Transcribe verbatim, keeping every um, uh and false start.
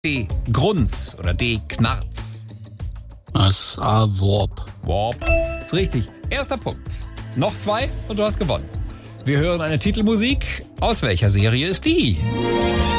D. Grunz oder D. Knarz? Das ist A. Warp. Warp. Ist richtig. Erster Punkt. Noch zwei und du hast gewonnen. Wir hören eine Titelmusik. Aus welcher Serie ist die?